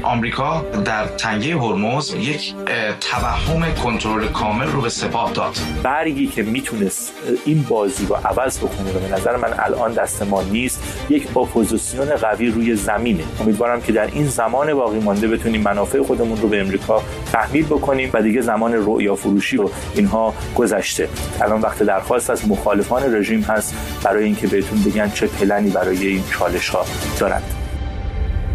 آمریکا در تنگه هرمز یک توهم کنترل کامل رو به سپاه داد. برگی که میتونست این بازی رو عوض بکنه و به نظر من الان دست ما نیست، یک اپوزیسیون قوی روی زمینه. امیدوارم که در این زمان باقی مانده بتونیم منافع خودمون رو به امریکا تحمیل بکنیم و دیگه زمان رؤیا فروشی رو اینها گذشته. الان وقت درخواست از مخالفان رژیم هست برای اینکه بهتون بگن چه پلنی برای این چالش ها دارند.